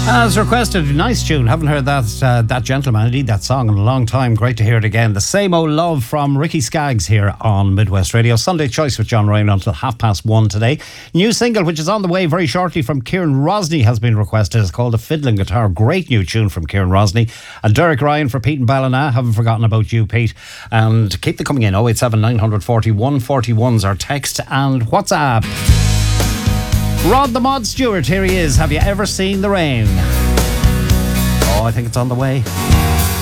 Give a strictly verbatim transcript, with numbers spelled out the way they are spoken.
As requested, nice tune. Haven't heard that uh, that gentleman, indeed that song in a long time. Great to hear it again. The Same Old Love from Ricky Skaggs here on Midwest Radio. Sunday Choice with John Ryan until half past one today. New single which is on the way very shortly from Kieran Rosny has been requested. It's called A Fiddling Guitar. Great new tune from Kieran Rosny. And Derek Ryan for Pete and Ballina. Haven't forgotten about you, Pete. And keep them coming in. oh eight seven nine forty, one forty-one is our text and WhatsApp. Rod the Mod Stewart, here he is. Have you ever seen the rain? Oh, I think it's on the way.